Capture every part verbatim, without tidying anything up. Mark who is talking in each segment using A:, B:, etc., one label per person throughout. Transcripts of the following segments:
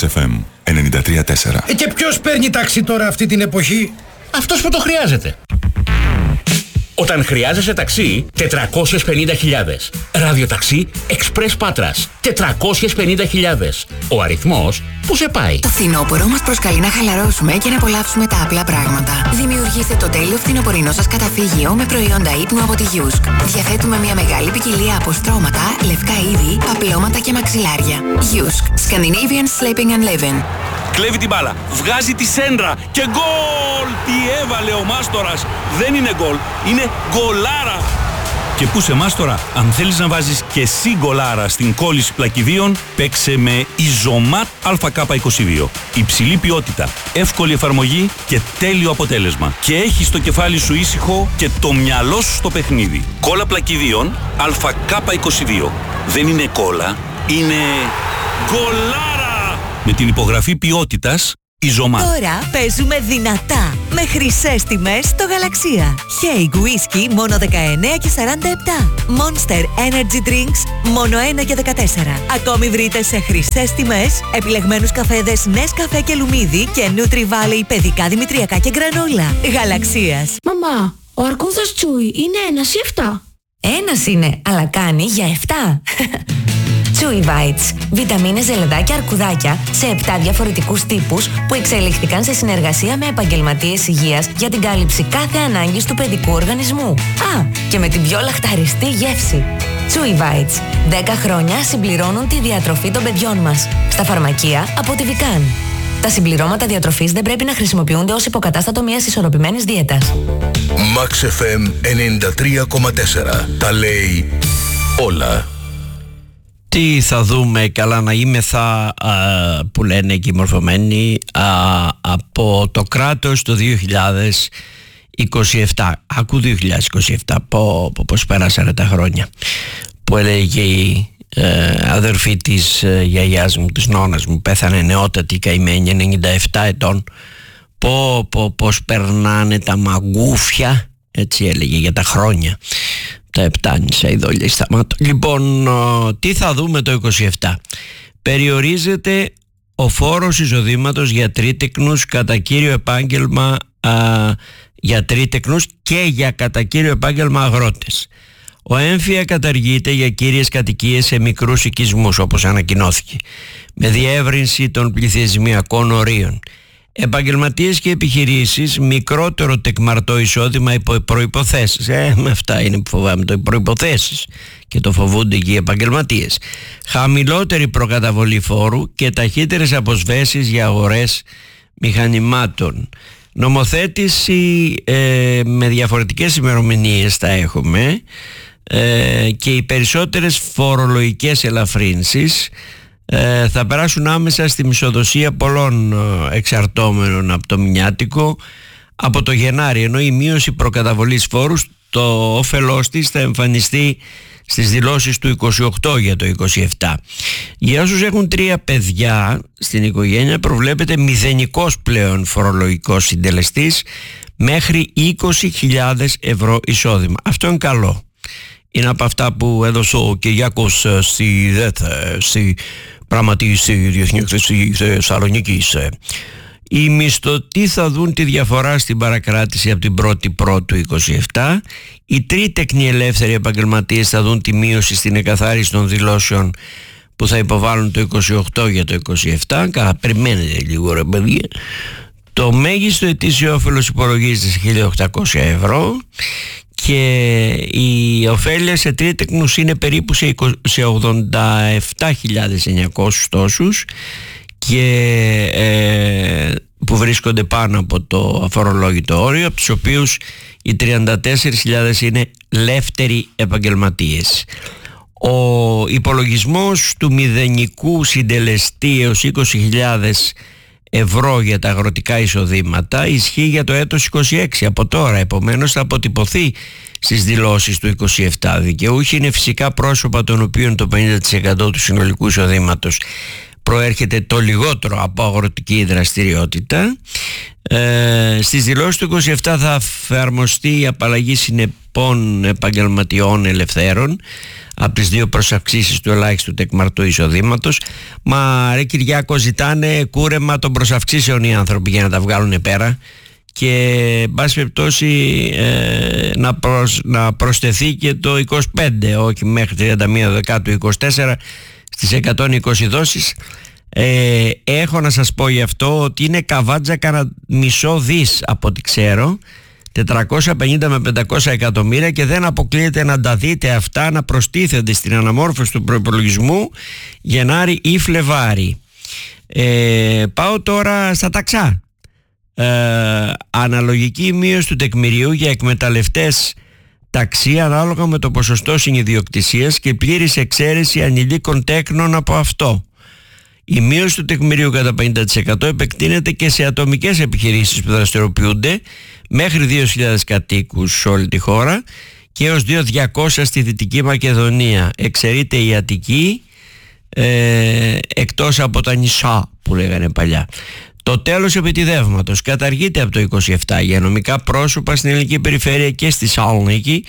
A: Max εφ εμ ενενήντα τρία τέσσερα.
B: Ε, και ποιος παίρνει ταξί τώρα αυτή την εποχή?
C: Αυτός που το χρειάζεται. Όταν χρειάζεσαι ταξί, τετρακόσιες πενήντα χιλιάδες. Ραδιοταξί Express Πάτρας, τετρακόσιες πενήντα χιλιάδες. Ο αριθμός που σε πάει.
D: Το φθινόπωρο μας προσκαλεί να χαλαρώσουμε και να απολαύσουμε τα απλά πράγματα. Δημιουργήστε το τέλειο φθινοπορεινό σας καταφύγιο με προϊόντα ύπνου από τη Yusk. Διαθέτουμε μια μεγάλη ποικιλία από στρώματα, λευκά είδη, παπλώματα και μαξιλάρια. Yusk. Scandinavian Sleeping and Living.
E: Κλέβει την μπάλα, βγάζει τη σέντρα και γκολ! Τι έβαλε ο Μάστορας! Δεν είναι γκολ, είναι γκολάρα! Και πού σε Μάστορα, αν θέλεις να βάζεις και εσύ γκολάρα στην κόλληση πλακιδίων, παίξε με Ιζωμάτ Α Κ είκοσι δύο. Υψηλή ποιότητα, εύκολη εφαρμογή και τέλειο αποτέλεσμα. Και έχεις το κεφάλι σου ήσυχο και το μυαλό σου στο παιχνίδι. Κόλλα πλακιδίων Α Κ είκοσι δύο. Δεν είναι κόλλα, είναι γκολάρα! Με την υπογραφή ποιότητας Ιζωμάτ.
F: Τώρα παίζουμε δυνατά με χρυσές τιμές στο Γαλαξία. Haig Whisky μόνο δεκαεννέα και σαράντα επτά. Monster Energy Drinks μόνο ένα και δεκατέσσερα. Ακόμη βρείτε σε χρυσές τιμές επιλεγμένους καφέδες Nescafé και Λουμίδι και Nutri Valley παιδικά δημητριακά και γκρανόλα. Γαλαξίας.
G: Μαμά, ο αρκούδας Τσούι είναι ένας ή εφτά?
D: Ένας είναι, αλλά κάνει για εφτά. Chewy Bites. Βιταμίνες, ζελεδάκια, αρκουδάκια σε επτά διαφορετικούς τύπους που εξελιχθήκαν σε συνεργασία με επαγγελματίες υγείας για την κάλυψη κάθε ανάγκης του παιδικού οργανισμού. Α, και με την πιο λαχταριστή γεύση. Chewy Bites. δέκα χρόνια συμπληρώνουν τη διατροφή των παιδιών μας. Στα φαρμακεία από τη Vican. Τα συμπληρώματα διατροφής δεν πρέπει να χρησιμοποιούνται ως υποκατάστατο μιας ισορροπημένης δίαιτας.
H: Max εφ εμ ενενήντα τρία κόμμα τέσσερα. Τα λέει όλα.
I: Τι θα δούμε, καλά να είμαι θα α, που λένε εκεί μορφωμένοι α, από το κράτος το δύο χιλιάδες είκοσι επτά. Ακού δύο χιλιάδες είκοσι επτά, πω, πω, πως πέρασαν τα χρόνια, που έλεγε η ε, αδερφή της ε, γιαγιάς μου, της νόνας μου, πέθανε νεότατη καημένη, ενενήντα επτά ετών. Πω, πω, πως περνάνε τα μαγκούφια, έτσι έλεγε για τα χρόνια. Τα επτάνησα η δόλια σταμάτω. Λοιπόν, τι θα δούμε το είκοσι επτά? Περιορίζεται ο φόρος εισοδήματος για τρίτεκνους κατά κύριο επάγγελμα α, για τρίτεκνους και για κατά κύριο επάγγελμα αγρότες. Ο έμφυα καταργείται για κύριες κατοικίες σε μικρούς οικισμούς, όπως ανακοινώθηκε, με διεύρυνση των πληθυσμιακών ορίων. Επαγγελματίες και επιχειρήσεις, μικρότερο τεκμαρτό εισόδημα υπό προϋποθέσεις. Ε, με αυτά είναι που φοβάμαι, το προϋποθέσεις, και το φοβούνται και οι επαγγελματίες. Χαμηλότερη προκαταβολή φόρου και ταχύτερες αποσβέσεις για αγορές μηχανημάτων. Νομοθέτηση ε, με διαφορετικές ημερομηνίες θα έχουμε ε, και οι περισσότερες φορολογικές ελαφρύνσεις Ε, θα περάσουν άμεσα στη μισοδοσία πολλών ε, εξαρτώμενων από το μηνιάτικο από το Γενάρη, ενώ η μείωση προκαταβολής φόρου, το όφελός της θα εμφανιστεί στις δηλώσεις του είκοσι οκτώ για το είκοσι επτά. Για όσους έχουν τρία παιδιά στην οικογένεια προβλέπεται μηδενικός πλέον φορολογικός συντελεστής μέχρι είκοσι χιλιάδες ευρώ εισόδημα. Αυτό είναι καλό. Είναι από αυτά που έδωσε ο Κυριάκος στη ΔΕΘ, στη πράγματι στη Διεθνή Εκθέση Θεσσαλονίκης. Οι μισθωτοί θα δουν τη διαφορά στην παρακράτηση από την πρώτη Πρώτου του είκοσι επτά. Οι τρίτεκνοι ελεύθεροι επαγγελματίες θα δουν τη μείωση στην εκαθάριση των δηλώσεων που θα υποβάλουν το είκοσι οκτώ για το είκοσι επτά. Καλά, περιμένετε λίγο ρε παιδιά. Το μέγιστο ετήσιο όφελος υπολογίζεται σε χίλια οκτακόσια ευρώ και η ωφέλεια σε τρίτεκνους είναι περίπου σε ογδόντα επτά χιλιάδες εννιακόσιους τόσους και ε, που βρίσκονται πάνω από το αφορολόγητο όριο, από τους οποίους οι τριάντα τέσσερις χιλιάδες είναι λεύτεροι επαγγελματίες. Ο υπολογισμός του μηδενικού συντελεστή έως είκοσι χιλιάδες ευρώ για τα αγροτικά εισοδήματα ισχύει για το έτος είκοσι έξι από τώρα, επομένως θα αποτυπωθεί στις δηλώσεις του είκοσι επτά. Δικαιούχοι είναι φυσικά πρόσωπα των οποίων το πενήντα τοις εκατό του συνολικού εισοδήματος προέρχεται το λιγότερο από αγροτική δραστηριότητα. Ε, στις δηλώσεις του είκοσι επτά θα εφαρμοστεί η απαλλαγή συνεπών επαγγελματιών ελευθέρων από τις δύο προσαυξήσεις του ελάχιστου τεκμαρτού εισοδήματος. Μα ρε Κυριάκο, ζητάνε κούρεμα των προσαυξήσεων οι άνθρωποι για να τα βγάλουν πέρα, και εν πάση περιπτώσει ε, να, προσ, να προσθεθεί και το είκοσι πέντε, όχι μέχρι τριάντα μία Δεκάτου είκοσι τέσσερα, στις εκατόν είκοσι δόσεις. Ε, έχω να σας πω γι' αυτό ότι είναι καβάτζα κάνα μισό δις από ό,τι ξέρω, τετρακόσια πενήντα με πεντακόσια εκατομμύρια, και δεν αποκλείεται να τα δείτε αυτά να προστίθενται στην αναμόρφωση του προϋπολογισμού Γενάρη ή Φλεβάρη. Ε, πάω τώρα στα ταξά. Ε, αναλογική μείωση του τεκμηρίου για εκμεταλλευτές ταξί ανάλογα με το ποσοστό συνειδιοκτησίας και πλήρης εξαίρεση ανηλίκων τέκνων από αυτό. Η μείωση του τεκμηρίου κατά πενήντα τοις εκατό επεκτείνεται και σε ατομικές επιχειρήσεις που δραστηριοποιούνται μέχρι δύο χιλιάδες κατοίκους σε όλη τη χώρα και έως δύο χιλιάδες διακόσια στη Δυτική Μακεδονία. Εξαιρείται η Αττική, ε, εκτός από τα νησιά που λέγανε παλιά. Το τέλος επιτιδεύματος καταργείται από το είκοσι επτά για νομικά πρόσωπα στην ελληνική περιφέρεια και στη Σαλονίκη,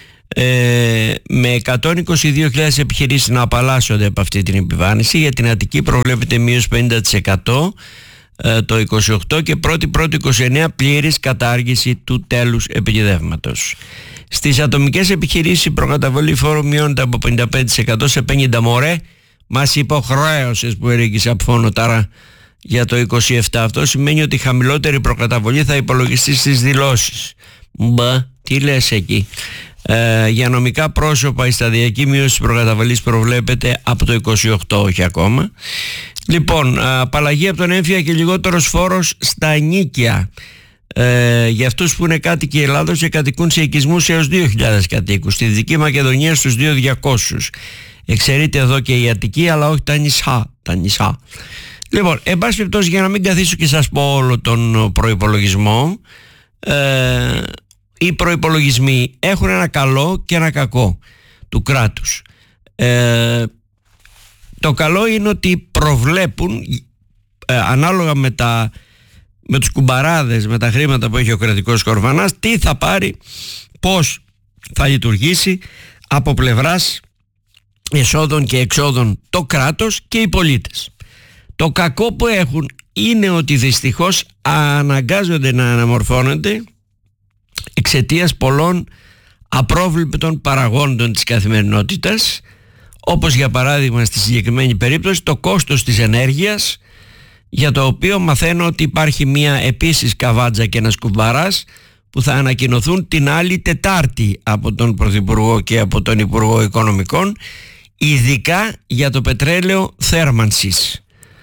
I: ε, με εκατόν είκοσι δύο χιλιάδες επιχειρήσεις να απαλλάσσονται από αυτή την επιβάρυνση. Για την Αττική προβλέπεται μείωση πενήντα τοις εκατό ε, το είκοσι οκτώ και πρώτη πρώτη είκοσι εννέα πλήρης κατάργηση του τέλους επιτιδεύματος. Στις ατομικές επιχειρήσεις η προκαταβολή φόρου μειώνεται από πενήντα πέντε τοις εκατό σε πενήντα. Μωρέ, μας υποχρέωσες που έρχεσαι από φόνο τάρα για το είκοσι επτά. Αυτό σημαίνει ότι η χαμηλότερη προκαταβολή θα υπολογιστεί στις δηλώσεις. Μπα, τι λες εκεί. Ε, για νομικά πρόσωπα η σταδιακή μείωση της προκαταβολής προβλέπεται από το είκοσι οκτώ, όχι ακόμα. Λοιπόν, απαλλαγή από τον έμφυα και λιγότερος φόρος στα ενοίκια ε, για αυτούς που είναι κάτοικοι Ελλάδος και κατοικούν σε οικισμούς έως δύο χιλιάδες κατοίκους. Στη Δυτική Μακεδονία στους δύο χιλιάδες διακόσιους. Εξαιρείται εδώ και η Αττική, αλλά όχι τα νησιά. Τα νησιά. Λοιπόν, εν πάση περιπτώσει, για να μην καθίσω και σας πω όλο τον προϋπολογισμό, ε, οι προϋπολογισμοί έχουν ένα καλό και ένα κακό του κράτους. Ε, το καλό είναι ότι προβλέπουν ε, ανάλογα με, τα, με τους κουμπαράδες, με τα χρήματα που έχει ο κρατικός κορβανάς, τι θα πάρει, πώς θα λειτουργήσει από πλευράς εσόδων και εξόδων το κράτος και οι πολίτες. Το κακό που έχουν είναι ότι δυστυχώς αναγκάζονται να αναμορφώνονται εξαιτίας πολλών απρόβλεπτων παραγόντων της καθημερινότητας, όπως για παράδειγμα στη συγκεκριμένη περίπτωση το κόστος της ενέργειας, για το οποίο μαθαίνω ότι υπάρχει μια επίσης καβάτζα και ένας κουμπαράς που θα ανακοινωθούν την άλλη Τετάρτη από τον Πρωθυπουργό και από τον Υπουργό Οικονομικών, ειδικά για το πετρέλαιο θέρμανσης.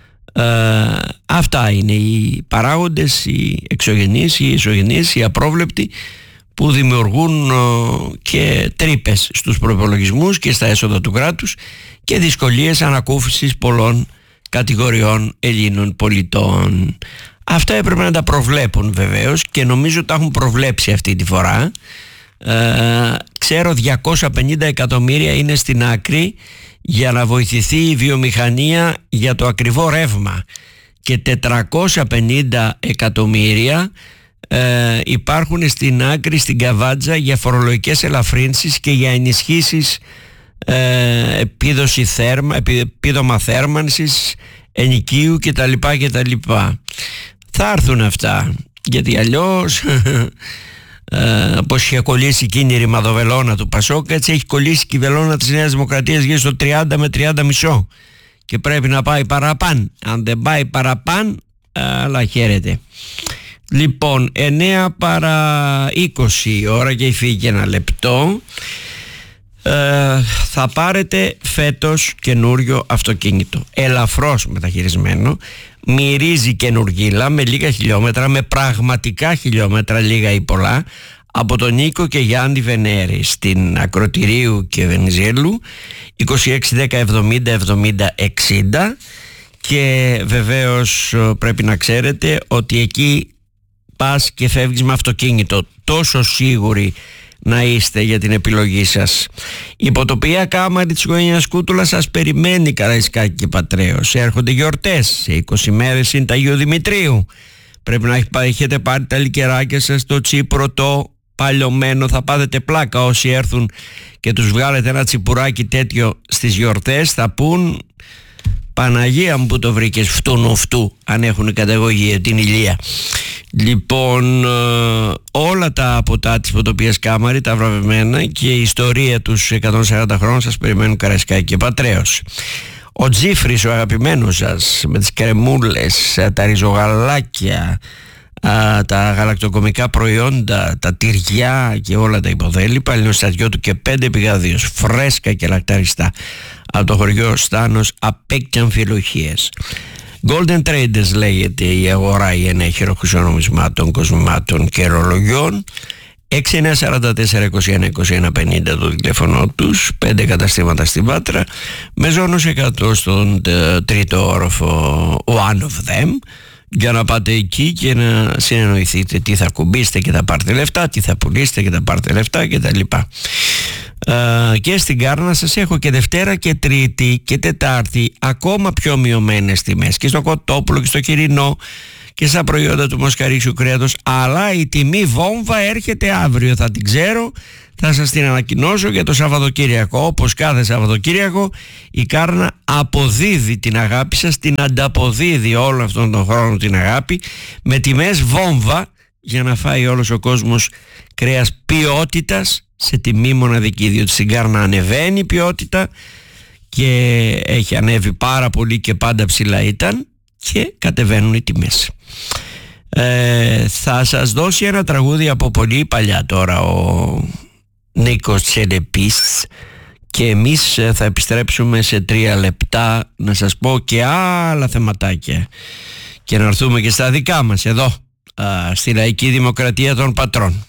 I: Ε, αυτά είναι οι παράγοντες, οι εξωγενείς, οι ισογενείς, οι απρόβλεπτοι που δημιουργούν ε, και τρύπες στους προϋπολογισμούς και στα έσοδα του κράτους και δυσκολίες ανακούφισης πολλών κατηγοριών Ελλήνων πολιτών. Αυτά έπρεπε να τα προβλέπουν βεβαίως και νομίζω τα έχουν προβλέψει αυτή τη φορά. Ε, ξέρω διακόσια πενήντα εκατομμύρια είναι στην άκρη για να βοηθηθεί η βιομηχανία για το ακριβό ρεύμα και τετρακόσια πενήντα εκατομμύρια ε, υπάρχουν στην άκρη, στην καβάτζα, για φορολογικές ελαφρύνσεις και για ενισχύσεις ε, επίδοση θέρμα, επίδομα θέρμανσης, ενοικίου κτλ. κτλ. Θα έρθουν αυτά, γιατί αλλιώς Uh, πως είχε κολλήσει εκείνη η ρημαδοβελώνα του Πασόκ, έτσι έχει κολλήσει και η βελώνα της Νέας Δημοκρατίας γύρω στο τριάντα με τριάντα μισό και πρέπει να πάει παραπάν. Αν δεν πάει παραπάν, αλλά χαίρεται. Λοιπόν, εννέα παρά είκοσι η ώρα και έχει φύγει και ένα λεπτό. Uh, θα πάρετε φέτος καινούριο αυτοκίνητο, ελαφρώς μεταχειρισμένο, μυρίζει καινουργίλα, με λίγα χιλιόμετρα, με πραγματικά χιλιόμετρα, λίγα ή πολλά, από τον Νίκο και Γιάννη Βενέρη στην Ακροτηρίου και Βενιζέλου, είκοσι έξι δέκα εβδομήντα εβδομήντα εξήντα. Και βεβαίως πρέπει να ξέρετε ότι εκεί πας και φεύγεις με αυτοκίνητο τόσο σίγουροι να είστε για την επιλογή σας. Η υποτοπία κάμαρη της οικογένειας Κούτουλα σας περιμένει, Καραϊσκάκη και Πατρέως. Έρχονται γιορτές, σε είκοσι μέρες είναι τα Αγίου Δημητρίου. Πρέπει να έχετε πάρει τα λικεράκια σας στο τσίπρο το παλιωμένο. Θα πάθετε πλάκα όσοι έρθουν και τους βγάλετε ένα τσιπουράκι τέτοιο στις γιορτές. Θα πούν, Παναγία μου που το βρήκες φτούνου φτού, αν έχουν καταγωγή την ηλία. Λοιπόν, όλα τα ποτά της φωτοπίας Κάμαρη, τα βραβευμένα και η ιστορία τους εκατόν σαράντα χρόνων σας περιμένουν, Καραϊσκάκη και Πατρέως. Ο Τζίφρης, ο αγαπημένος σας, με τις κρεμούλες, τα ριζογαλάκια, τα γαλακτοκομικά προϊόντα, τα τυριά και όλα τα υποδέλυπα, λινοστατιό του και πέντε πηγαδίους, φρέσκα και λακταριστά από το χωριό Στάνος, απέκει αμφιλοχίες. Golden Traders λέγεται η αγορά, η ενέχειρο χρυσονομισμάτων, κοσμημάτων και ρολογιών. έξι εννιά τέσσερα τέσσερα είκοσι ένα είκοσι ένα πενήντα το τηλέφωνο τους, πέντε καταστήματα στην Πάτρα, με ζώνος εκατό στον τρίτο όροφο, one of them, για να πάτε εκεί και να συνεννοηθείτε τι θα κουμπίσετε και θα πάρετε λεφτά, τι θα πουλήσετε και θα πάρετε λεφτά κτλ. Uh, και στην Κάρνα σας έχω και Δευτέρα και Τρίτη και Τετάρτη ακόμα πιο μειωμένες τιμές, και στο κοτόπουλο και στο χοιρινό και στα προϊόντα του μοσχαρίσιου κρέατος, αλλά η τιμή βόμβα έρχεται αύριο, θα την ξέρω, θα σας την ανακοινώσω για το Σαββατοκύριακο. Όπως κάθε Σαββατοκύριακο η Κάρνα αποδίδει την αγάπη σας, την ανταποδίδει όλο αυτόν τον χρόνο την αγάπη με τιμές βόμβα, για να φάει όλος ο κόσμος κρέας ποιότητας σε τιμή μοναδική, διότι στην Κάρνα ανεβαίνει η ποιότητα και έχει ανέβει πάρα πολύ και πάντα ψηλά ήταν, και κατεβαίνουν οι τιμές. Ε, θα σας δώσει ένα τραγούδι από πολύ παλιά τώρα ο Νίκος Τσελεπής, και εμείς θα επιστρέψουμε σε τρία λεπτά να σας πω και άλλα θεματάκια και να έρθουμε και στα δικά μας εδώ, α, στη Λαϊκή Δημοκρατία των Πατρών.